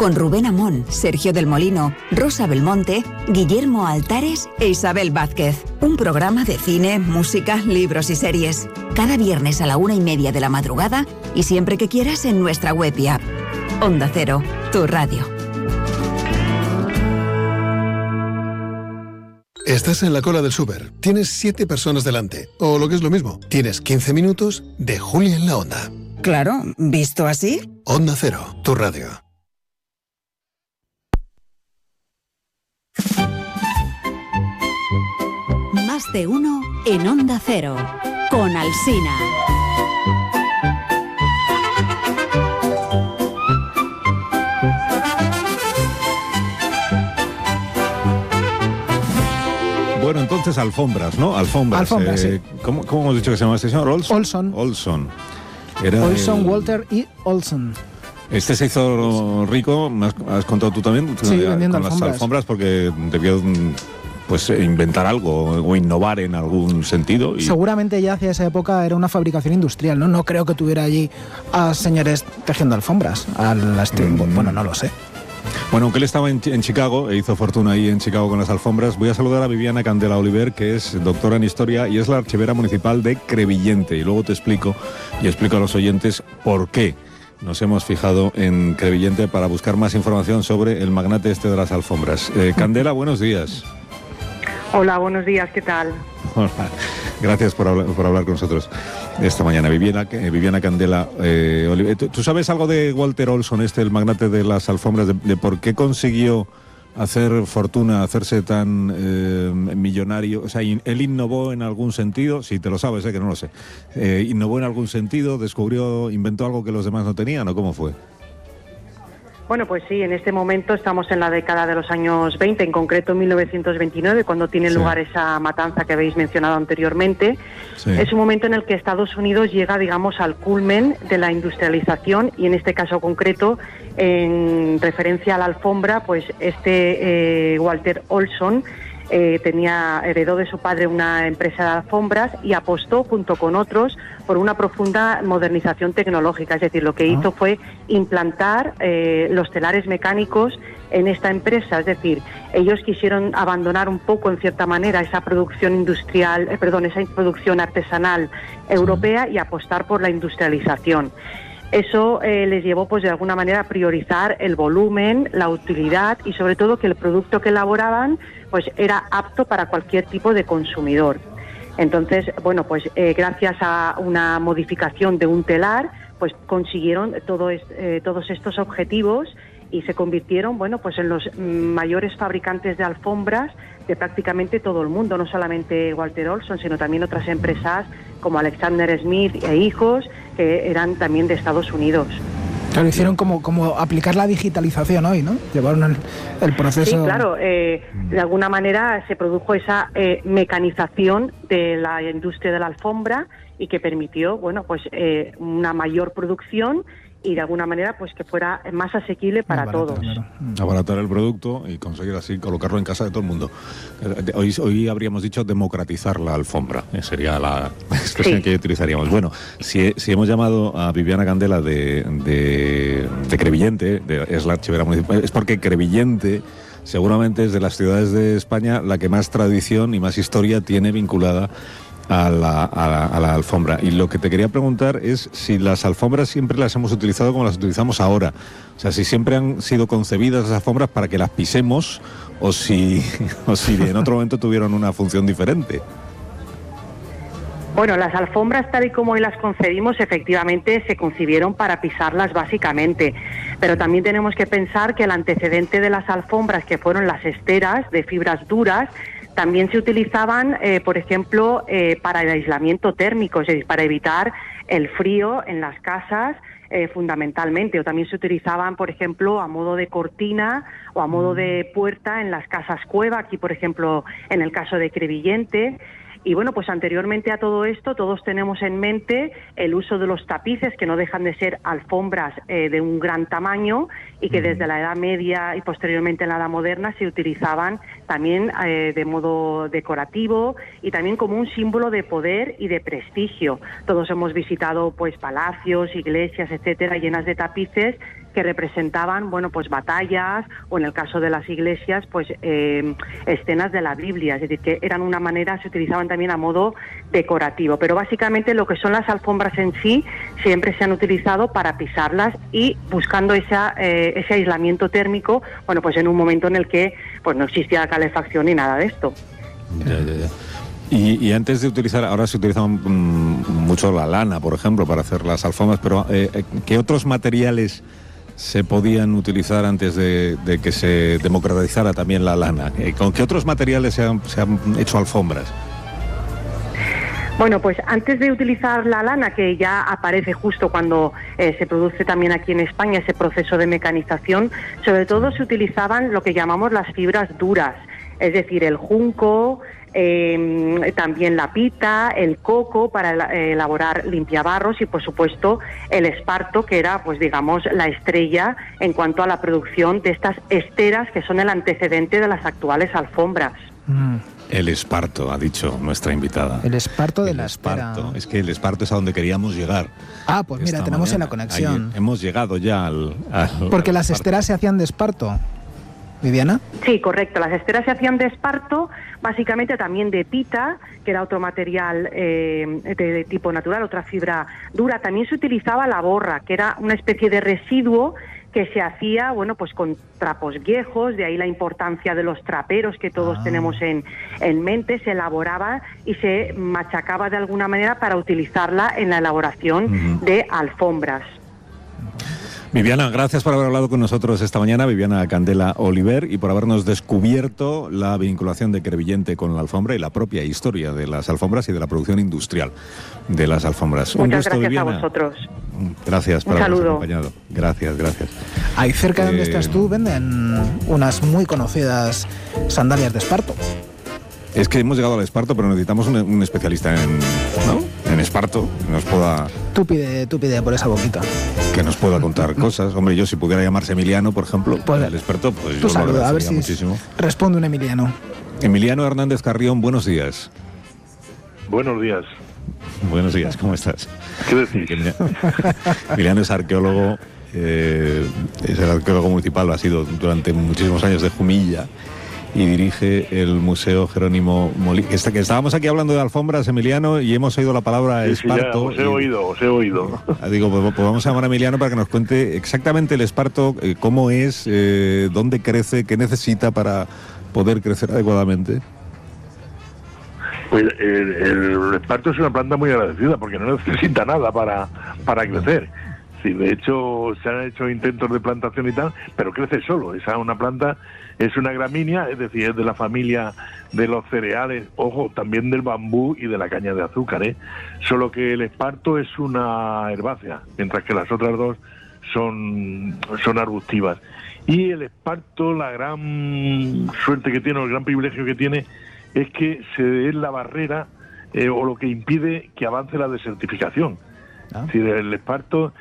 con Rubén Amón, Sergio del Molino, Rosa Belmonte, Guillermo Altares e Isabel Vázquez. Un programa de cine, música, libros y series. Cada viernes a la 1:30 de la madrugada y siempre que quieras en nuestra web y app. Onda Cero, tu radio. Estás en la cola del súper, tienes 7 personas delante, o lo que es lo mismo, tienes 15 minutos de Julia en la Onda. Claro, ¿visto así? Onda Cero, tu radio. Más de uno en Onda Cero, con Alsina. Bueno, entonces alfombras, ¿no? Alfombras, sí. ¿Cómo hemos dicho que se llama este señor? Olson. Olson, Walter E. Olson. Este se hizo rico, me has contado tú también, sí, vendiendo con alfombras. las alfombras, porque debió pues inventar algo o innovar en algún sentido. Y... Seguramente ya hacia esa época era una fabricación industrial, ¿no? No creo que tuviera allí a señores tejiendo alfombras. Bueno, no lo sé. Bueno, aunque él estaba en Chicago e hizo fortuna ahí en Chicago con las alfombras, voy a saludar a Viviana Candela Oliver, que es doctora en Historia y es la archivera municipal de Crevillente. Y luego te explico y explico a los oyentes por qué nos hemos fijado en Crevillente para buscar más información sobre el magnate este de las alfombras. Candela, buenos días. Hola, buenos días, ¿qué tal? Hola. Gracias por hablar con nosotros esta mañana. Viviana Candela Oliver. ¿Tú sabes algo de Walter Olson, el magnate de las alfombras, de por qué consiguió hacer fortuna, hacerse tan millonario? O sea, él innovó en algún sentido, si te lo sabes, que no lo sé. ¿Innovó en algún sentido? ¿Inventó algo que los demás no tenían o cómo fue? Bueno, pues sí, en este momento estamos en la década de los años 20, en concreto 1929, cuando tiene lugar esa matanza que habéis mencionado anteriormente. Sí. Es un momento en el que Estados Unidos llega, digamos, al culmen de la industrialización y en este caso concreto, en referencia a la alfombra, pues Walter Olson heredó de su padre una empresa de alfombras y apostó junto con otros por una profunda modernización tecnológica. Es decir, lo que hizo fue implantar los telares mecánicos en esta empresa. Es decir, ellos quisieron abandonar un poco, en cierta manera, esa producción industrial, esa producción artesanal europea y apostar por la industrialización. Eso les llevó, pues de alguna manera, a priorizar el volumen, la utilidad y sobre todo que el producto que elaboraban pues era apto para cualquier tipo de consumidor. Entonces, bueno, pues gracias a una modificación de un telar, pues consiguieron todos estos objetivos y se convirtieron, bueno, pues en los mayores fabricantes de alfombras de prácticamente todo el mundo, no solamente Walter Olson, sino también otras empresas como Alexander Smith e hijos, que eran también de Estados Unidos. Claro, hicieron como aplicar la digitalización hoy, ¿no? Llevaron el proceso... Sí, claro, de alguna manera se produjo esa mecanización de la industria de la alfombra y que permitió, bueno, pues una mayor producción y de alguna manera pues que fuera más asequible para todos. Claro. Abaratar el producto y conseguir así colocarlo en casa de todo el mundo. Hoy habríamos dicho democratizar la alfombra, sería la expresión que utilizaríamos. Bueno, si hemos llamado a Viviana Candela de Crevillente, es la archivera municipal, es porque Crevillente seguramente es de las ciudades de España la que más tradición y más historia tiene vinculada a la alfombra. Y lo que te quería preguntar es si las alfombras siempre las hemos utilizado como las utilizamos ahora. O sea, si siempre han sido concebidas las alfombras para que las pisemos o si en otro momento tuvieron una función diferente. Bueno, las alfombras tal y como hoy las concebimos efectivamente se concibieron para pisarlas básicamente, pero también tenemos que pensar que el antecedente de las alfombras, que fueron las esteras de fibras duras, también se utilizaban, por ejemplo, para el aislamiento térmico, es decir, para evitar el frío en las casas, fundamentalmente, o también se utilizaban, por ejemplo, a modo de cortina o a modo de puerta en las casas cueva, aquí, por ejemplo, en el caso de Crevillente. Y bueno, pues anteriormente a todo esto, todos tenemos en mente el uso de los tapices, que no dejan de ser alfombras de un gran tamaño y que desde la Edad Media y posteriormente en la Edad Moderna se utilizaban también de modo decorativo y también como un símbolo de poder y de prestigio. Todos hemos visitado pues palacios, iglesias, etcétera, llenas de tapices que representaban, bueno, pues batallas, o en el caso de las iglesias, pues escenas de la Biblia, es decir, que eran una manera, se utilizaban también a modo decorativo, pero básicamente lo que son las alfombras en sí siempre se han utilizado para pisarlas y buscando ese aislamiento térmico, bueno, pues en un momento en el que pues no existía calefacción ni nada de esto. Ya. Y antes de utilizar, ahora se utiliza mucho la lana, por ejemplo, para hacer las alfombras, pero ¿qué otros materiales se podían utilizar antes de que se democratizara también la lana? ¿Con qué otros materiales se han hecho alfombras? Bueno, pues antes de utilizar la lana, que ya aparece justo cuando se produce también aquí en España ese proceso de mecanización, sobre todo se utilizaban lo que llamamos las fibras duras, es decir, el junco, también la pita, el coco para elaborar limpiabarros y por supuesto el esparto, que era pues digamos la estrella en cuanto a la producción de estas esteras que son el antecedente de las actuales alfombras. El esparto, ha dicho nuestra invitada. El esparto de la estera. Es que el esparto es a donde queríamos llegar. Ah, pues mira, tenemos en la conexión. Ahí hemos llegado ya al porque las esteras se hacían de esparto. ¿Viviana? Sí, correcto. Las esteras se hacían de esparto, básicamente también de pita, que era otro material de tipo natural, otra fibra dura. También se utilizaba la borra, que era una especie de residuo que se hacía, bueno, pues con trapos viejos, de ahí la importancia de los traperos que todos tenemos en mente. Se elaboraba y se machacaba de alguna manera para utilizarla en la elaboración de alfombras. Viviana, gracias por haber hablado con nosotros esta mañana, Viviana Candela Oliver, y por habernos descubierto la vinculación de Crevillente con la alfombra y la propia historia de las alfombras y de la producción industrial de las alfombras. Muchas gracias, Viviana. A vosotros. Gracias por habernos acompañado. Gracias. Ahí cerca de donde estás tú venden unas muy conocidas sandalias de esparto. Es que hemos llegado al esparto, pero necesitamos un especialista en esparto que nos pueda... Tú pide por esa boquita. Que nos pueda contar cosas. Hombre, yo si pudiera llamarse Emiliano, por ejemplo, pues, el experto, pues yo lo agradecería a ver si muchísimo. Responde un Emiliano. Emiliano Hernández Carrión, buenos días. Buenos días. Buenos días, ¿cómo estás? ¿Qué decís? Emiliano es arqueólogo, es el arqueólogo municipal, lo ha sido durante muchísimos años de Jumilla, y dirige el Museo Jerónimo Molí. Que estábamos aquí hablando de alfombras, Emiliano, y hemos oído la palabra esparto. Sí, os he oído. Digo, pues vamos a llamar a Emiliano para que nos cuente exactamente el esparto, cómo es, dónde crece, qué necesita para poder crecer adecuadamente. Pues el esparto es una planta muy agradecida porque no necesita nada para crecer. Sí, de hecho se han hecho intentos de plantación y tal, pero crece solo. Una planta es una gramínea, es decir, es de la familia de los cereales, ojo, también del bambú y de la caña de azúcar, Solo que el esparto es una herbácea, mientras que las otras dos son arbustivas. Y el esparto, la gran suerte que tiene, o el gran privilegio que tiene, es que es la barrera o lo que impide que avance la desertificación. Es decir, el esparto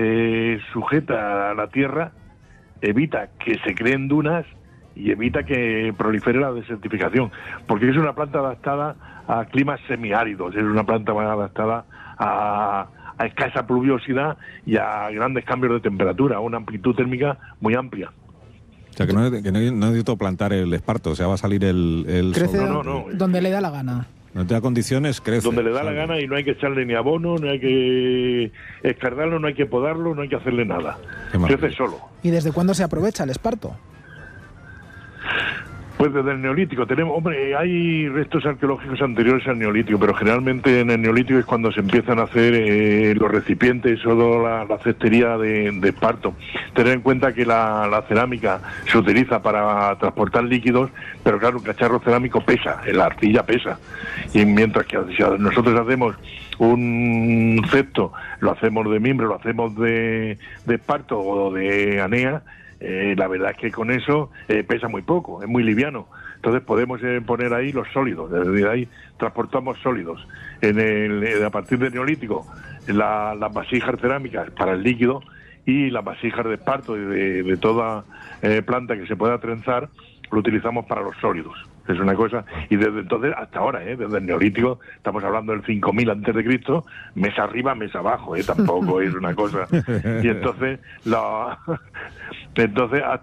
sujeta a la tierra, evita que se creen dunas y evita que prolifere la desertificación, porque es una planta adaptada a climas semiáridos, es una planta más adaptada a escasa pluviosidad y a grandes cambios de temperatura, a una amplitud térmica muy amplia. O sea, que no necesito plantar el esparto, o sea, va a salir el crece sol. No, donde le da la gana. No te da condiciones, crece. Donde le da la gana, y no hay que echarle ni abono, no hay que escardarlo, no hay que podarlo, no hay que hacerle nada. Crece solo. ¿Y desde cuándo se aprovecha el esparto? Pues desde el Neolítico hay restos arqueológicos anteriores al Neolítico, pero generalmente en el Neolítico es cuando se empiezan a hacer los recipientes o la cestería de esparto. Tener en cuenta que la cerámica se utiliza para transportar líquidos, pero claro, un cacharro cerámico pesa, la arcilla pesa, y mientras que si nosotros hacemos un cepto, lo hacemos de mimbre, lo hacemos de esparto o de anea, la verdad es que con eso pesa muy poco, es muy liviano. Entonces podemos poner ahí los sólidos, desde ahí transportamos sólidos. A partir del Neolítico, las vasijas cerámicas para el líquido y las vasijas de esparto y de toda planta que se pueda trenzar, lo utilizamos para los sólidos. Es una cosa, y desde entonces hasta ahora, desde el Neolítico, estamos hablando del 5000 antes de Cristo, mesa arriba, mesa abajo, tampoco es una cosa. Y entonces, entonces